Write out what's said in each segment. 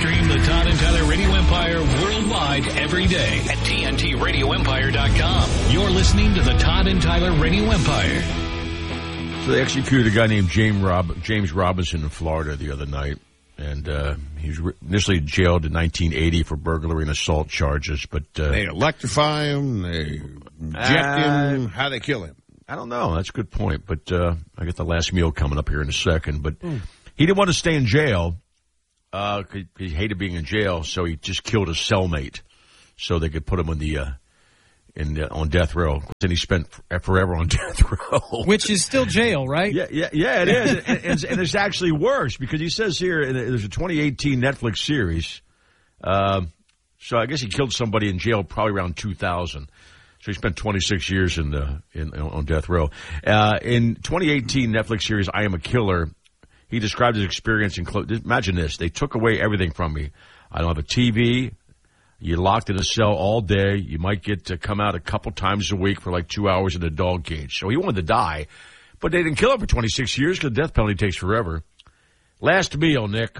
Stream the Todd and Tyler Radio Empire worldwide every day at TNTRadioEmpire.com. You're listening to the Todd and Tyler Radio Empire. So they executed a guy named James Robinson in Florida the other night. And he was initially jailed in 1980 for burglary and assault charges. But they electrify him, they inject him. How'd they kill him? I don't know. That's a good point. But I got the last meal coming up here in a second. But he didn't want to stay in jail. He hated being in jail, so he just killed his cellmate so they could put him on death row. Then he spent forever on death row. Which is still jail, right? Yeah, it is. and it's actually worse because he says here, there's a 2018 Netflix series. So I guess he killed somebody in jail probably around 2000. So he spent 26 years on death row. In 2018 Netflix series, I Am a Killer, he described his experience. Imagine this. They took away everything from me. I don't have a TV. You're locked in a cell all day. You might get to come out a couple times a week for like 2 hours in a dog cage. So he wanted to die. But they didn't kill him for 26 years because the death penalty takes forever. Last meal, Nick.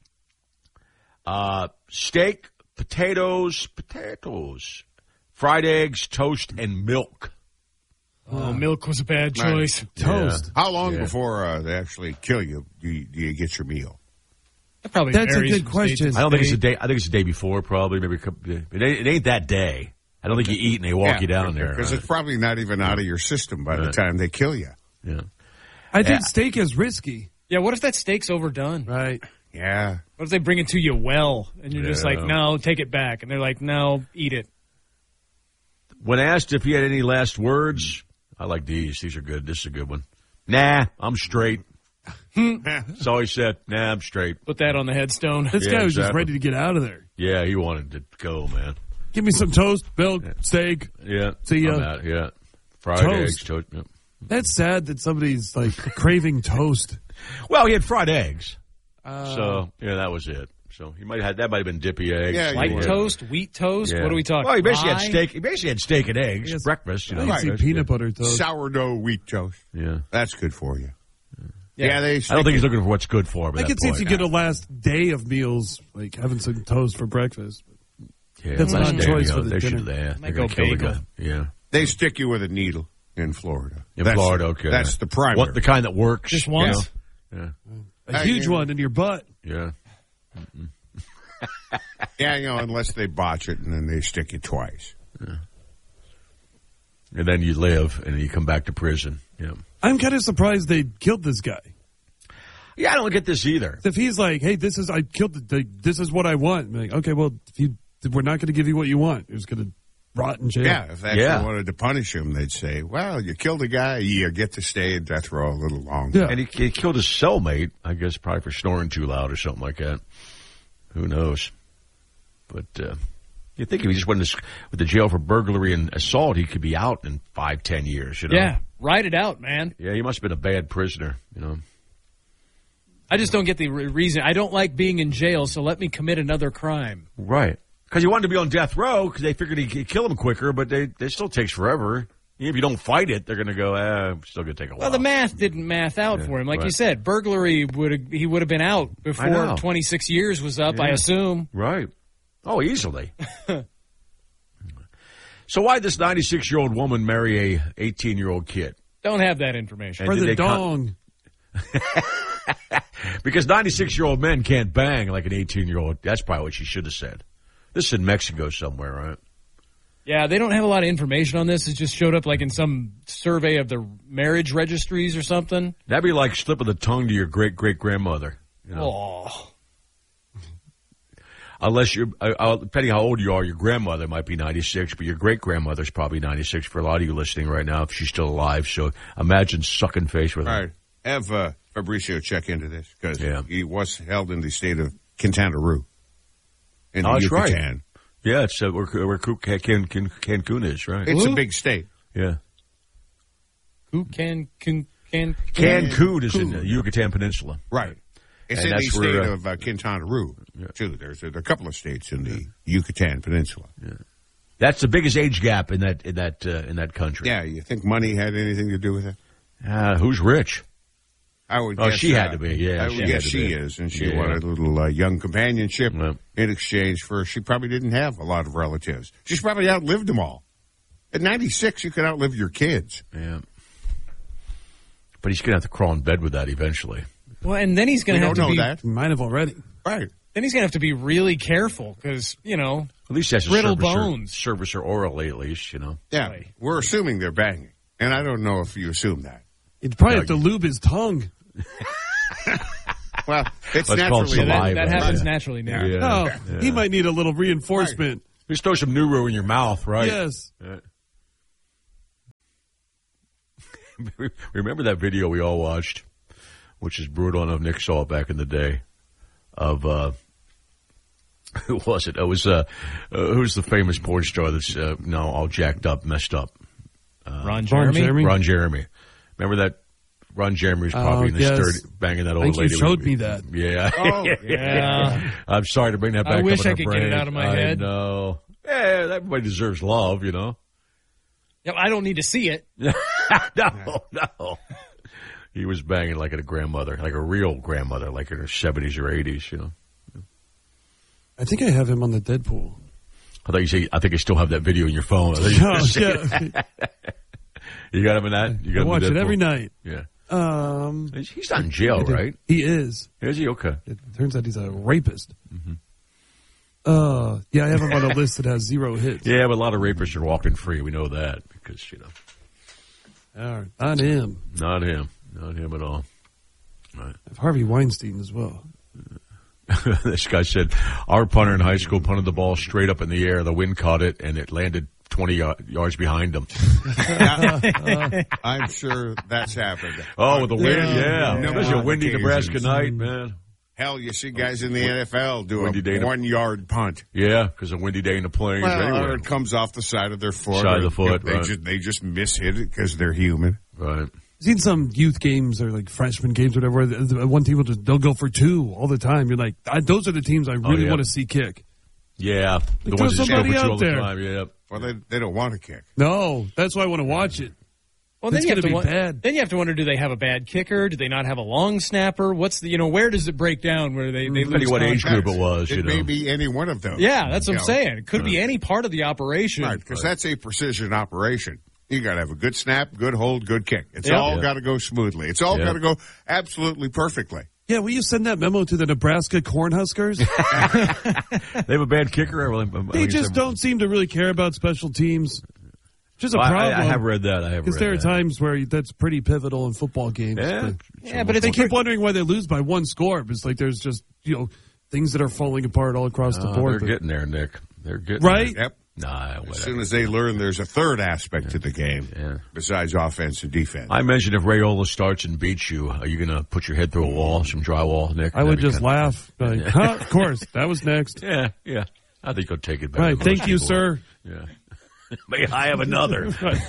Steak, potatoes, fried eggs, toast, and milk. Oh, milk was a bad choice. Toast. How long before they actually kill you do you get your meal? That's a good question. I don't think it's a day. I think it's the day before, probably. Maybe it ain't that day. I don't think you eat and they walk you down there. Because it's probably not even out of your system by the time they kill you. Yeah. I think steak is risky. Yeah, what if that steak's overdone? Right. Yeah. What if they bring it to you well, and you're just like, no, take it back. And they're like, no, eat it. When asked if he had any last words, I like these. These are good. This is a good one. Nah, I'm straight. That's all he said. Nah, I'm straight. Put that on the headstone. This guy was just ready to get out of there. Yeah, he wanted to go, man. Give me some toast, milk, steak. Yeah. See ya. Yeah. Fried eggs, toast. Yep. That's sad that somebody's like craving toast. Well, he had fried eggs. So, that was it. So he might have been dippy eggs. Yeah, white toast, wheat toast. Yeah. What are we talking? Well, he basically had steak. He basically had steak and eggs, breakfast. I see peanut butter toast, sourdough wheat toast. Yeah, that's good for you. Yeah, I don't think he's looking for what's good for him. I can see if you get a last day of meals, like having some toast for breakfast. Yeah, that's not a choice for the dinner. They're going to kill the guy. Yeah, they stick you with a needle in Florida. Florida, okay. That's the primary. The kind that works. Just once. Yeah. A huge one in your butt. Yeah. Yeah, unless they botch it and then they stick you twice. Yeah. And then you live and you come back to prison. Yeah. I'm kind of surprised they killed this guy. Yeah, I don't get this either. If he's like, hey, this is what I want. I'm like, okay, well, we're not going to give you what you want. You're just going to rot in jail. Yeah, if they wanted to punish him, they'd say, well, you killed a guy, you get to stay in death row a little longer. Yeah. And he killed his cellmate, I guess, probably for snoring too loud or something like that. Who knows? But you think if he just went with the jail for burglary and assault, he could be out in 5-10 years. Yeah, ride it out, man. Yeah, he must have been a bad prisoner. I just don't get the reason. I don't like being in jail, so let me commit another crime. Right. Because he wanted to be on death row because they figured he'd kill him quicker, but it still takes forever. If you don't fight it, they're going to go, still going to take a while. Well, the math didn't math out for him. Like you said, burglary, he would have been out before 26 years was up, I assume. Right. Oh, easily. So why did this 96-year-old woman marry a 18-year-old kid? Don't have that information. For the dong. Because 96-year-old men can't bang like an 18-year-old. That's probably what she should have said. This is in Mexico somewhere, right? Yeah, they don't have a lot of information on this. It just showed up like in some survey of the marriage registries or something. That'd be like slipping the tongue to your great-great-grandmother. Oh. Unless depending how old you are, your grandmother might be 96, but your great-grandmother's probably 96 for a lot of you listening right now if she's still alive. So imagine sucking face with her. All right. Have Fabricio check into this because he was held in the state of Quintana Roo. In that's Yucatan. Right. Yeah, it's where Cancun is, right? It's a big state. Yeah. Cancun is in the Yucatan Peninsula. Right. It's in the state of Quintana Roo, too. There are a couple of states in the Yucatan Peninsula. Yeah. That's the biggest age gap in that country. Yeah, you think money had anything to do with it? Who's rich? I would guess. She had to be, yeah. I would guess she is, and she wanted a little young companionship in exchange for, she probably didn't have a lot of relatives. She's probably outlived them all. At 96, you could outlive your kids. Yeah. But he's going to have to crawl in bed with that eventually. Well, and then he's going to have to be... that. Might have already. Right. Then he's going to have to be really careful because, at least he has brittle bones. Service her orally, at least, Yeah. Right. We're assuming they're banging. And I don't know if you assume that. You'd probably have to lube his tongue. Well, it's Let's naturally... That happens naturally now. Yeah. He might need a little reinforcement. Right. Just throw some Nuru in your mouth, right? Yes. Remember that video we all watched, which is brutal, and Nick saw it back in the day, of, who was it? It was, who's the famous porn star that's now all jacked up, messed up? Ron Jeremy? Ron Jeremy. Remember that? Ron Jeremy was probably in his 30s, banging that old lady. You showed me that. Yeah. Oh, yeah. I'm sorry to bring that back up. I wish I could get it out of my head. No. Yeah, everybody deserves love, Yeah, I don't need to see it. No. He was banging like a grandmother, like a real grandmother, like in her 70s or 80s, I think I have him on the Deadpool. I thought you say, I think I still have that video in your phone. Yeah. You got him in that? You got I watch it every night. Yeah. He's not in jail, right? He is. Is he? Okay. It turns out he's a rapist. Mm-hmm. Yeah, I have him on a list that has 0 hits. Yeah, but a lot of rapists are walking free. We know that because, Not him. Not him. Not him at all. Right. Harvey Weinstein as well. This guy said, our punter in high school punted the ball straight up in the air. The wind caught it, and it landed 20 yards behind him. I'm sure that's happened. Oh, with the wind, yeah. No, Especially a windy Nebraska night, man. Hell, you see guys in the NFL do a 1-yard punt. Yeah, because a windy day in the plains. Well, it comes off the side of their foot. Side of the foot, right. They just miss-hit it because they're human. Right. I've seen some youth games or like freshman games or whatever, where one team they'll go for 2 all the time. You're like, those are the teams I really want to see kick. Yeah. The ones that go for 2 all the time, yeah. Well, they don't want to kick. No, that's why I want to watch it. Well, then you have to then you have to wonder: do they have a bad kicker? Do they not have a long snapper? What's the where does it break down where they lose? What age group it was? It may be any one of those. Yeah, that's what I'm saying. It could be any part of the operation, right? Because that's a precision operation. You got to have a good snap, good hold, good kick. It's all got to go smoothly. It's all got to go absolutely perfectly. Yeah, will you send that memo to the Nebraska Cornhuskers? They have a bad kicker? They just don't seem to really care about special teams. Which is a problem. I have read that. Because there are times where that's pretty pivotal in football games. But they keep wondering why they lose by 1 score. It's like there's just, things that are falling apart all across the board. They're getting there, Nick. They're getting right? there. Yep. Nah, as soon as they learn there's a third aspect to the game besides offense and defense. I mentioned if Raiola starts and beats you, are you going to put your head through a wall, some drywall, Nick? I would just laugh. Like, of course, that was next. Yeah. I think he'll take it back. Right, thank you, sir. Yeah. May I have another?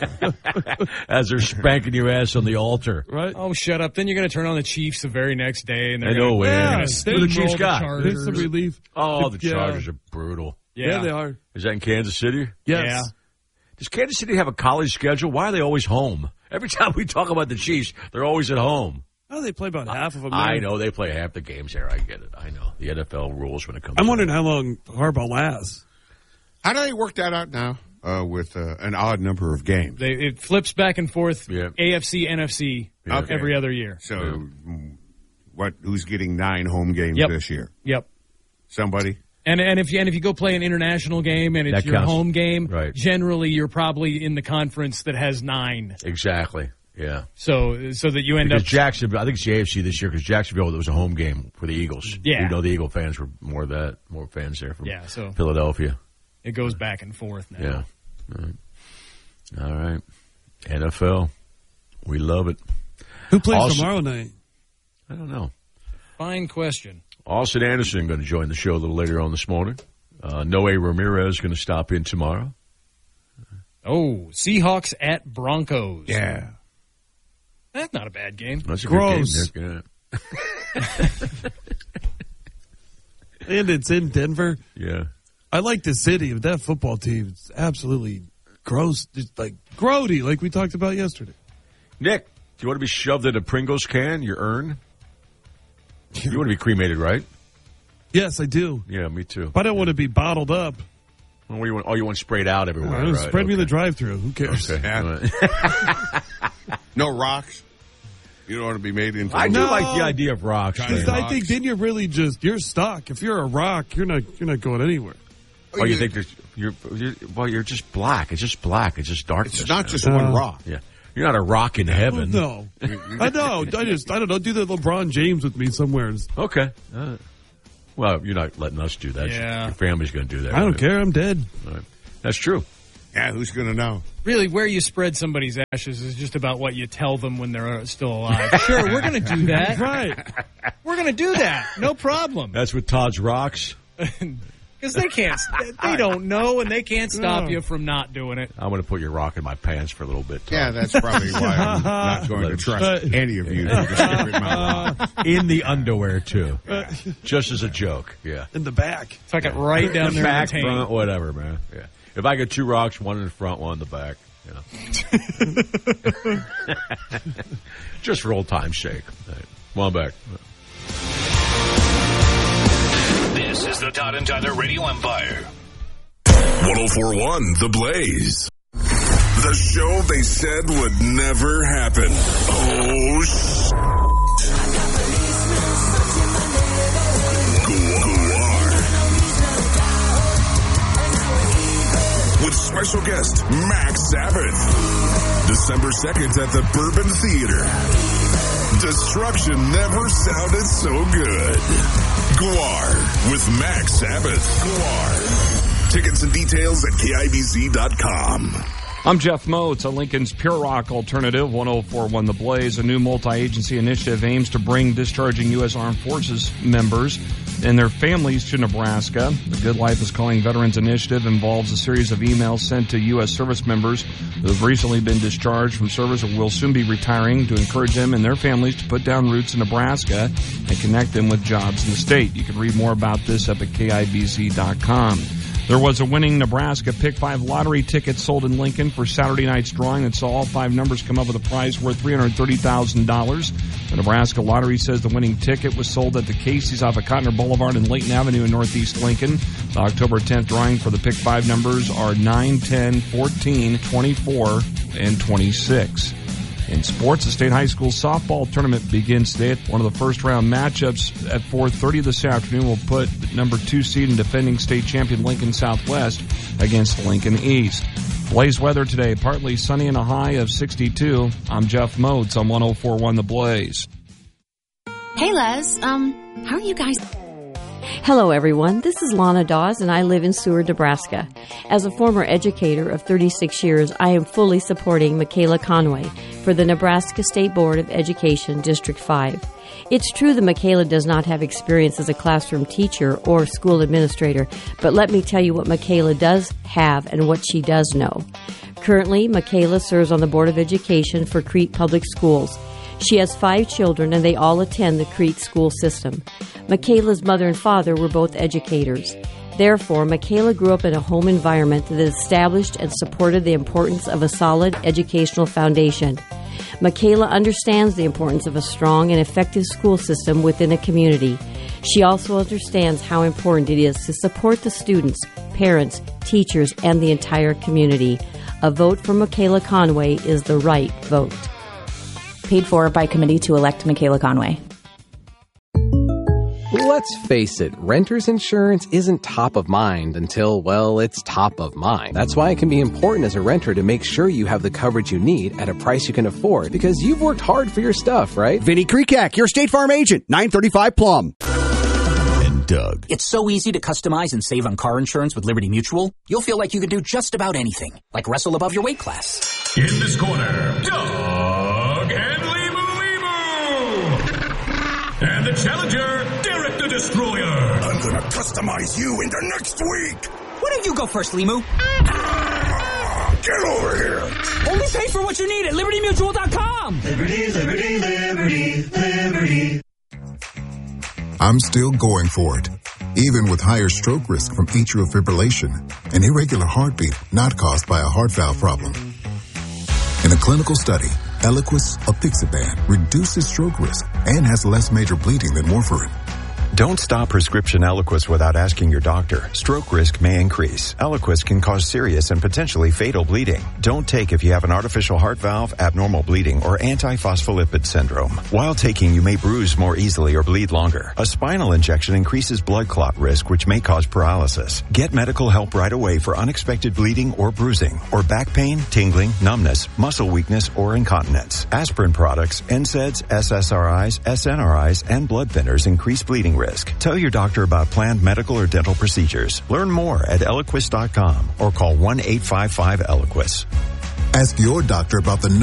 As they're spanking your ass on the altar. Right. Oh, shut up. Then you're going to turn on the Chiefs the very next day. And they're going to the Chiefs got. There's some relief. Oh, the Chargers are brutal. Yeah, they are. Is that in Kansas City? Yes. Yeah. Does Kansas City have a college schedule? Why are they always home? Every time we talk about the Chiefs, they're always at home. Oh, they play about half of them. I know. They play half the games there. I get it. I know. The NFL rules when it comes I'm wondering how long Harbaugh lasts. How do they work that out now with an odd number of games? It flips back and forth, AFC, NFC every other year. So who's getting 9 home games this year? Yep. Somebody? And if you go play an international game and it's your home game, generally you're probably in the conference that has 9. Exactly. Yeah. So that you end up Jacksonville. I think it's the AFC this year because Jacksonville it was a home game for the Eagles. Yeah. The Eagle fans were more fans there from so Philadelphia. It goes back and forth now. Yeah. All right. NFL. We love it. Who plays tomorrow night? I don't know. Fine question. Austin Anderson going to join the show a little later on this morning. Noe Ramirez going to stop in tomorrow. Oh, Seahawks at Broncos. Yeah. That's not a bad game. That's a Gross. good game. And it's in Denver. Yeah. I like the city, but that football team is absolutely gross. Just like grody, like we talked about yesterday. Nick, you want to be shoved in a Pringles can, your urn? You want to be cremated, right? Yes, I do. Yeah, me too. But I don't want to be bottled up. Well, what do you want? Oh, you want sprayed out everywhere, right? Spread me in the drive-thru. Who cares? Okay. Yeah. No rocks. You don't want to be made into. I do like the idea of rocks. I think then you're stuck. If you're a rock, you're not going anywhere. Oh, you think you're just black. It's just black. It's just darkness. It's not just one rock. Yeah. You're not a rock in heaven. No. I know. I don't know. Do the LeBron James with me somewhere. Okay. Well, you're not letting us do that. Yeah. Your family's going to do that. I don't care. I'm dead. Right. That's true. Yeah, who's going to know? Really, where you spread somebody's ashes is just about what you tell them when they're still alive. Sure, we're going to do that. Right. We're going to do that. No problem. That's with Todd's rocks. Because they don't know, and they can't stop you from not doing it. I'm going to put your rock in my pants for a little bit, Todd. Yeah, that's probably why I'm not going to trust any of you to just rid my rock. In the underwear, too. Just as a joke, yeah. In the back. It's like it right down there back, in the front, whatever, man. Yeah. If I get 2 rocks, one in the front, one in the back, just for old time's sake. Right. Come on back. This is the Todd and Tyler Radio Empire. 104.1 The Blaze. The show they said would never happen. Oh, with special guest Max Sabbath. December 2nd at the Bourbon Theater. Destruction never sounded so good. Gwar with Max Sabbath. Gwar. Tickets and details at KIBZ.com. I'm Jeff Moats, a Lincoln's Pure Rock Alternative, 104.1 The Blaze. A new multi-agency initiative aims to bring discharging U.S. Armed Forces members and their families to Nebraska. The Good Life is Calling Veterans Initiative involves a series of emails sent to U.S. service members who have recently been discharged from service or will soon be retiring to encourage them and their families to put down roots in Nebraska and connect them with jobs in the state. You can read more about this up at KIBZ.com. There was a winning Nebraska Pick 5 lottery ticket sold in Lincoln for Saturday night's drawing that saw all 5 numbers come up with a prize worth $330,000. The Nebraska Lottery says the winning ticket was sold at the Casey's off of Cotner Boulevard and Layton Avenue in Northeast Lincoln. The October 10th drawing for the Pick 5 numbers are 9, 10, 14, 24, and 26. In sports, the state high school softball tournament begins today. One of the first-round matchups at 4:30 this afternoon will put number 2 seed and defending state champion Lincoln Southwest against Lincoln East. Blaze weather today, partly sunny and a high of 62. I'm Jeff Moats on 104.1 The Blaze. Hey, Les. How are you guys? Hello, everyone. This is Lana Dawes, and I live in Seward, Nebraska. As a former educator of 36 years, I am fully supporting Michaela Conway for the Nebraska State Board of Education, District 5. It's true that Michaela does not have experience as a classroom teacher or school administrator, but let me tell you what Michaela does have and what she does know. Currently, Michaela serves on the Board of Education for Crete Public Schools. She has 5 children, and they all attend the Crete school system. Michaela's mother and father were both educators. Therefore, Michaela grew up in a home environment that established and supported the importance of a solid educational foundation. Michaela understands the importance of a strong and effective school system within a community. She also understands how important it is to support the students, parents, teachers, and the entire community. A vote for Michaela Conway is the right vote. Paid for by committee to elect Michaela Conway. Let's face it, renter's insurance isn't top of mind until, well, it's top of mind. That's why it can be important as a renter to make sure you have the coverage you need at a price you can afford, because you've worked hard for your stuff, right? Vinny Krekak, your State Farm agent, 935 Plum. And Doug. It's so easy to customize and save on car insurance with Liberty Mutual. You'll feel like you can do just about anything, like wrestle above your weight class. In this corner, Doug and Limu. And the challenger, Derek the Destroyer. I'm gonna customize you into next week. Why don't you go first, Limu? Get over here. Only pay for what you need at LibertyMutual.com. Liberty, liberty, liberty, liberty. I'm still going for it, even with higher stroke risk from atrial fibrillation, an irregular heartbeat not caused by a heart valve problem. In a clinical study, Eliquis apixaban reduces stroke risk and has less major bleeding than warfarin. Don't stop prescription Eliquis without asking your doctor. Stroke risk may increase. Eliquis can cause serious and potentially fatal bleeding. Don't take if you have an artificial heart valve, abnormal bleeding, or antiphospholipid syndrome. While taking, you may bruise more easily or bleed longer. A spinal injection increases blood clot risk, which may cause paralysis. Get medical help right away for unexpected bleeding or bruising, or back pain, tingling, numbness, muscle weakness, or incontinence. Aspirin products, NSAIDs, SSRIs, SNRIs, and blood thinners increase bleeding risk. Tell your doctor about planned medical or dental procedures. Learn more at Eliquis.com or call 1-855-ELIQUIS. Ask your doctor about the